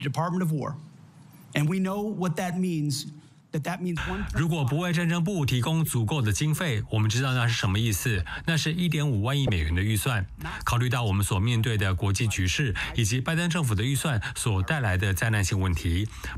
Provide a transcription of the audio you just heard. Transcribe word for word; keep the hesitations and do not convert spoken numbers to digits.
Department of War, and we know what that means. 如果不为战争部提供足够的经费，我们知道那是什么意思。那是 一点五万亿美元的预算。考虑到我们所面对的国际局势以及拜登政府的预算所带来的灾难性问题，